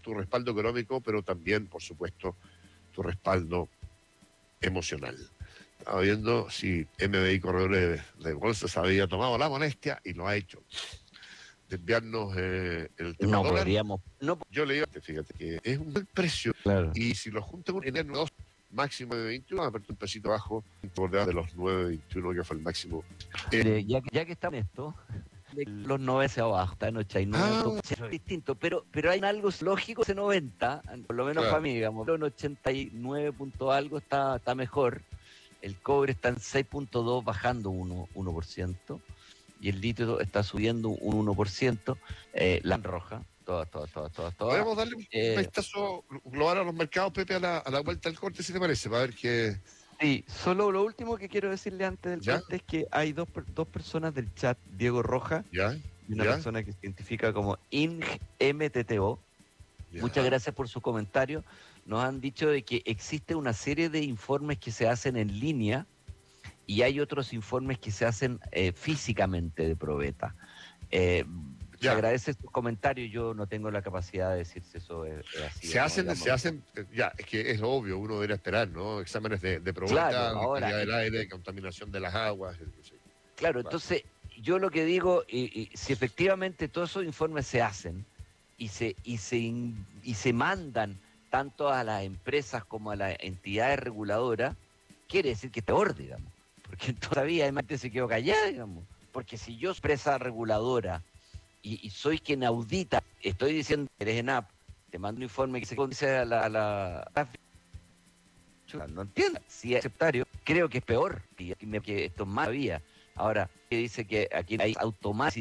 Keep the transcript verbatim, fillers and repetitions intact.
tu respaldo económico, pero también, por supuesto, tu respaldo emocional. Estaba viendo si M B I Corredores de, de Bolsas había tomado la molestia, y lo ha hecho, de enviarnos eh, el tema No dólar. podríamos, no, Yo le digo, fíjate, que es un buen precio, claro. y si lo juntan en el dos máximo de veintiuno, va a perder un pesito abajo, por debajo de los nueve veintiuno, que fue el máximo. Eh, ya, que, ya que estamos en esto, los noventa abajo, está en ochenta y nueve, Ah, es distinto, pero, pero hay algo lógico, ese noventa, por lo menos claro. para mí, digamos, en ochenta y nueve punto algo está, está mejor, el cobre está en seis punto dos, bajando uno por ciento, y el litio está subiendo un uno por ciento, eh, la roja, todas, todas, todas, todas, todas. Podemos darle un Eh, vistazo global a los mercados, Pepe, a la, a la vuelta del corte, si te parece, para ver qué. Sí, solo lo último que quiero decirle antes del ¿Ya? corte es que hay dos, dos personas del chat, Diego Roja ¿Ya? y una ¿Ya? persona que se identifica como INGMTTO. ¿Ya? Muchas gracias por su comentario. Nos han dicho de que existe una serie de informes que se hacen en línea y hay otros informes que se hacen eh, físicamente de Proveta. Eh, se Ya. agradece sus comentarios, yo no tengo la capacidad de decir si eso es, es así. Se o no, hacen, digamos. se hacen, ya, es que es obvio, uno debería esperar, ¿no? Exámenes de, de probeta, Claro, de ahora, calidad del eh, aire, de contaminación de las aguas. Sí. Claro, Claro. entonces yo lo que digo, y, y, si efectivamente todos esos informes se hacen y se, y, se, y se mandan tanto a las empresas como a las entidades reguladoras, quiere decir que es peor, digamos, porque todavía además se quedó callada, digamos, porque si yo, empresa reguladora, y, y soy quien audita, estoy diciendo que eres ENAP, te mando un informe que se dice a la... A la no entiendo, si es aceptario, creo que es peor, que esto es más todavía. Ahora, que dice que aquí hay automático